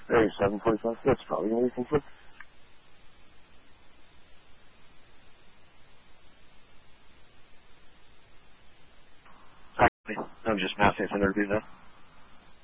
Hey, 745. That's probably going to be conflict. I'm just mounting an interview now.